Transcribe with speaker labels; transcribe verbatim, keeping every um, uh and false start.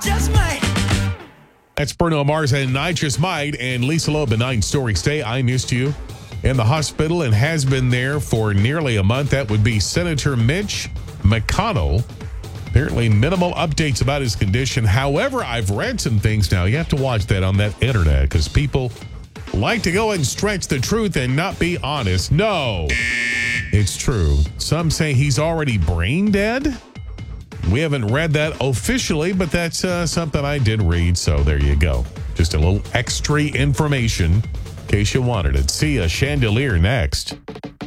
Speaker 1: just might.
Speaker 2: That's Bruno Mars and I Just Might. And Lisa Loeb, the Nine Story Stay. I missed you in the hospital and has been there for nearly a month. That would be Senator Mitch McConnell. Apparently minimal updates about his condition. However, I've read some things now. You have to watch that on that internet because people like to go and stretch the truth and not be honest. No, it's true. Some say he's already brain dead. We haven't read that officially, but that's uh, something I did read. So there you go. Just a little extra information in case you wanted it. See a chandelier next.